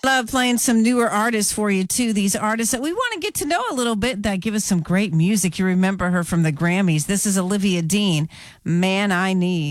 Love playing some newer artists for you, too. These artists that we want to get to know a little bit that give us some great music. You remember her from the Grammys. This is Olivia Dean, Man I Need.